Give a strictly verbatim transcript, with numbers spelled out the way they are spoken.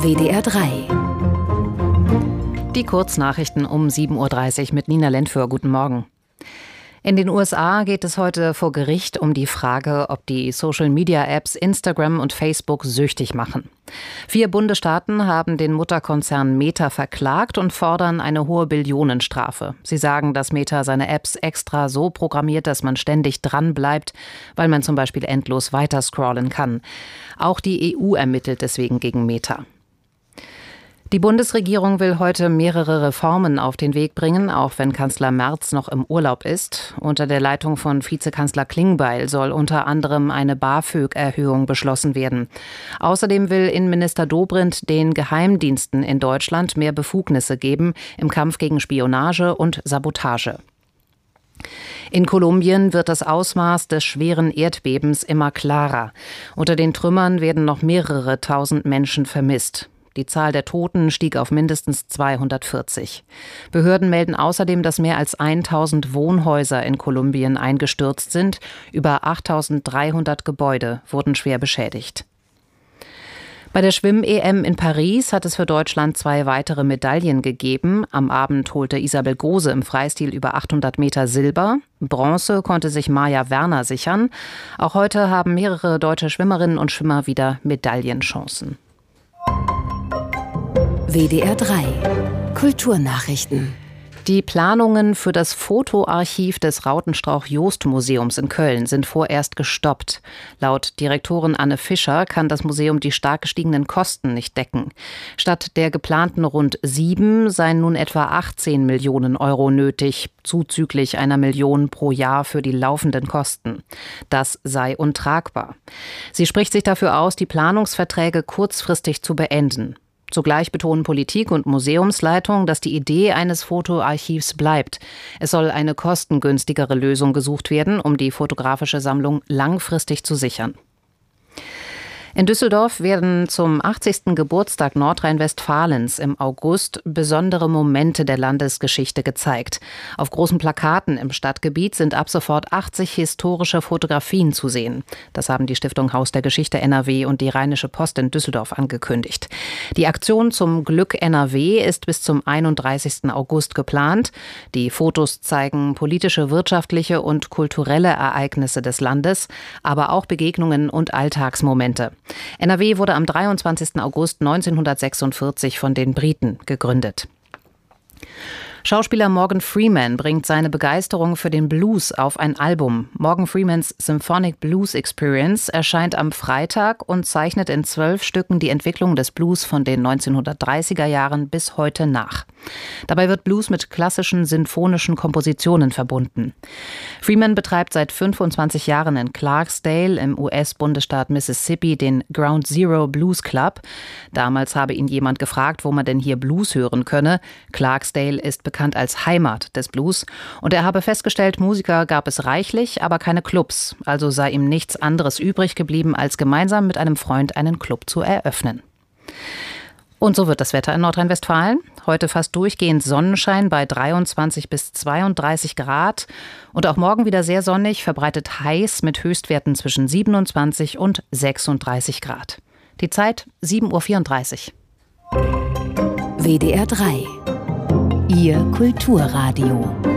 W D R drei. Die Kurznachrichten um sieben Uhr dreißig mit Nina Lentföhr. Guten Morgen. In den U S A geht es heute vor Gericht um die Frage, ob die Social-Media-Apps Instagram und Facebook süchtig machen. Vier Bundesstaaten haben den Mutterkonzern Meta verklagt und fordern eine hohe Billionenstrafe. Sie sagen, dass Meta seine Apps extra so programmiert, dass man ständig dran bleibt, weil man zum Beispiel endlos weiter scrollen kann. Auch die E U ermittelt deswegen gegen Meta. Die Bundesregierung will heute mehrere Reformen auf den Weg bringen, auch wenn Kanzler Merz noch im Urlaub ist. Unter der Leitung von Vizekanzler Klingbeil soll unter anderem eine BAföG-Erhöhung beschlossen werden. Außerdem will Innenminister Dobrindt den Geheimdiensten in Deutschland mehr Befugnisse geben im Kampf gegen Spionage und Sabotage. In Kolumbien wird das Ausmaß des schweren Erdbebens immer klarer. Unter den Trümmern werden noch mehrere tausend Menschen vermisst. Die Zahl der Toten stieg auf mindestens zweihundertvierzig. Behörden melden außerdem, dass mehr als tausend Wohnhäuser in Kolumbien eingestürzt sind. Über achttausenddreihundert Gebäude wurden schwer beschädigt. Bei der Schwimm-E M in Paris hat es für Deutschland zwei weitere Medaillen gegeben. Am Abend holte Isabel Gose im Freistil über achthundert Meter Silber. Bronze konnte sich Maja Werner sichern. Auch heute haben mehrere deutsche Schwimmerinnen und Schwimmer wieder Medaillenchancen. W D R drei. Kulturnachrichten. Die Planungen für das Fotoarchiv des Rautenstrauch-Jost-Museums in Köln sind vorerst gestoppt. Laut Direktorin Anne Fischer kann das Museum die stark gestiegenen Kosten nicht decken. Statt der geplanten rund sieben seien nun etwa achtzehn Millionen Euro nötig, zuzüglich einer Million pro Jahr für die laufenden Kosten. Das sei untragbar. Sie spricht sich dafür aus, die Planungsverträge kurzfristig zu beenden. Zugleich betonen Politik und Museumsleitung, dass die Idee eines Fotoarchivs bleibt. Es soll eine kostengünstigere Lösung gesucht werden, um die fotografische Sammlung langfristig zu sichern. In Düsseldorf werden zum achtzigsten Geburtstag Nordrhein-Westfalens im August besondere Momente der Landesgeschichte gezeigt. Auf großen Plakaten im Stadtgebiet sind ab sofort achtzig historische Fotografien zu sehen. Das haben die Stiftung Haus der Geschichte N R W und die Rheinische Post in Düsseldorf angekündigt. Die Aktion zum Glück N R W ist bis zum einunddreißigsten August geplant. Die Fotos zeigen politische, wirtschaftliche und kulturelle Ereignisse des Landes, aber auch Begegnungen und Alltagsmomente. N R W wurde am dreiundzwanzigsten August neunzehnhundertsechsundvierzig von den Briten gegründet. Schauspieler Morgan Freeman bringt seine Begeisterung für den Blues auf ein Album. Morgan Freemans Symphonic Blues Experience erscheint am Freitag und zeichnet in zwölf Stücken die Entwicklung des Blues von den neunzehnhundertdreißiger Jahren bis heute nach. Dabei wird Blues mit klassischen sinfonischen Kompositionen verbunden. Freeman betreibt seit fünfundzwanzig Jahren in Clarksdale im U S-Bundesstaat Mississippi den Ground Zero Blues Club. Damals habe ihn jemand gefragt, wo man denn hier Blues hören könne. Clarksdale ist bekannt bekannt als Heimat des Blues. Und er habe festgestellt, Musiker gab es reichlich, aber keine Clubs. Also sei ihm nichts anderes übrig geblieben, als gemeinsam mit einem Freund einen Club zu eröffnen. Und so wird das Wetter in Nordrhein-Westfalen. Heute fast durchgehend Sonnenschein bei dreiundzwanzig bis zweiunddreißig Grad. Und auch morgen wieder sehr sonnig, verbreitet heiß mit Höchstwerten zwischen siebenundzwanzig und sechsunddreißig Grad. Die Zeit sieben Uhr vierunddreißig. W D R drei. Ihr Kulturradio.